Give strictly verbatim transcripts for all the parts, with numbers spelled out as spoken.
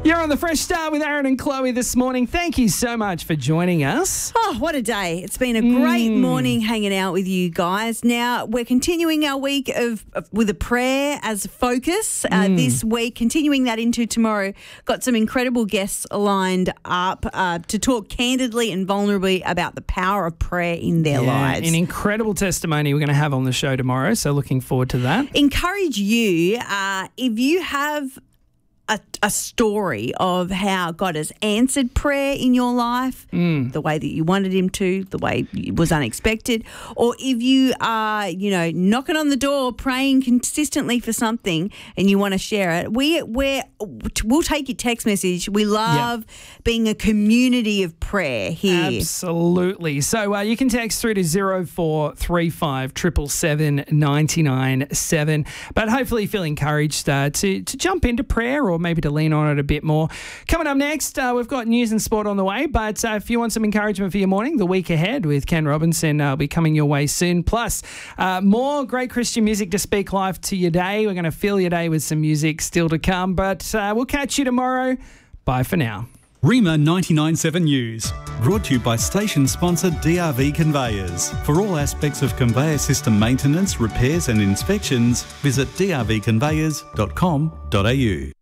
You're on the Fresh Start with Aaron and Chloe this morning. Thank you so much for joining us. Oh, what a day. It's been a great Mm. morning hanging out with you guys. Now, we're continuing our week of, of with a prayer as a focus uh, Mm. this week, continuing that into tomorrow. Got some incredible guests lined up uh, to talk candidly and vulnerably about the power of prayer in their Yeah, lives. an incredible testimony we're going to have on the show tomorrow, so looking forward to that. Encourage you, uh, if you have A, a story of how God has answered prayer in your life, Mm. the way that you wanted him to, the way it was unexpected, or if you are, you know, knocking on the door, praying consistently for something and you want to share it, we, we're, we'll take your text message. We love being a community of prayer here. Absolutely. So uh, you can text through to zero four three five seven seven seven nine nine seven. But hopefully you feel encouraged uh, to, to jump into prayer or maybe to lean on it a bit more. Coming up next, uh, we've got news and sport on the way. But uh, if you want some encouragement for your morning, the week ahead with Ken Robinson uh, will be coming your way soon. Plus, uh, more great Christian music to speak life to your day. We're going to fill your day with some music still to come. But uh, we'll catch you tomorrow. Bye for now. Rima ninety-nine point seven News, brought to you by station sponsor D R V Conveyors. For all aspects of conveyor system maintenance, repairs and inspections, visit d r v conveyors dot com dot a u.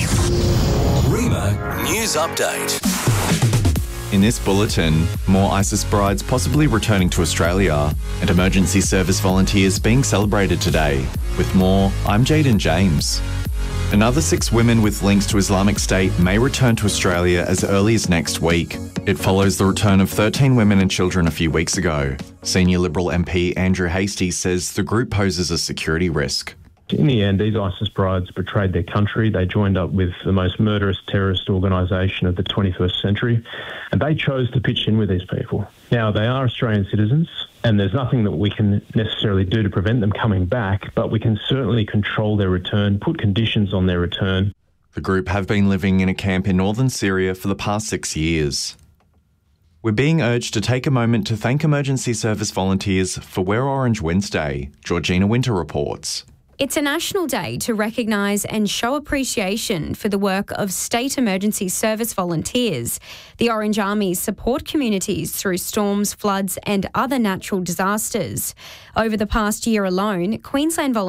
Rima News Update. In this bulletin, more ISIS brides possibly returning to Australia and emergency service volunteers being celebrated today. With more, I'm Jaden James. Another six women with links to Islamic State may return to Australia as early as next week. It follows the return of thirteen women and children a few weeks ago. Senior Liberal M P Andrew Hastie says the group poses a security risk. In the end, these ISIS brides betrayed their country. They joined up with the most murderous terrorist organisation of the twenty-first century, and they chose to pitch in with these people. Now, they are Australian citizens, and there's nothing that we can necessarily do to prevent them coming back, but we can certainly control their return, put conditions on their return. The group have been living in a camp in northern Syria for the past six years. We're being urged to take a moment to thank emergency service volunteers for Wear Orange Wednesday, Georgina Winter reports. It's a national day to recognise and show appreciation for the work of state emergency service volunteers. The Orange Armies support communities through storms, floods and other natural disasters. Over the past year alone, Queensland volunteers